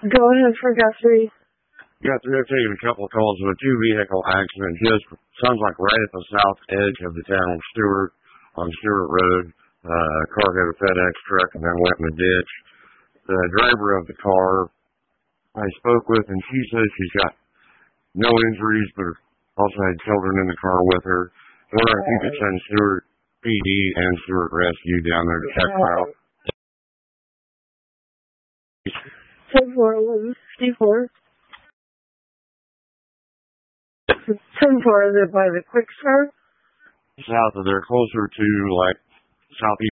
Go ahead for Guthrie. Guthrie, I've taken a couple of calls of a two-vehicle accident just sounds like right at the south edge of the town of Stewart, on Stewart Road. A car hit a FedEx truck and then went in the ditch. The driver of the car I spoke with, and she says she's got no injuries, but also had children in the car with her. So I think could send Stewart PD and Stewart Rescue down there to check her out. 10-4-11-54. 10-4, is it by the Quick Start? South of there, closer to like southeast.